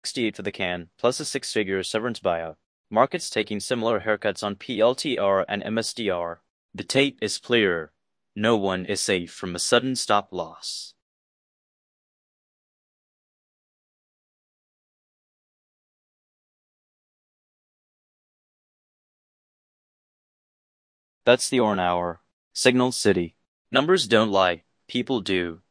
$68 for the can, plus a six-figure severance buyout. Markets taking similar haircuts on PLTR and MSDR. The tape is clear. No one is safe from a sudden stop loss. That's the Orn Hour. Signal City. Numbers don't lie. People do.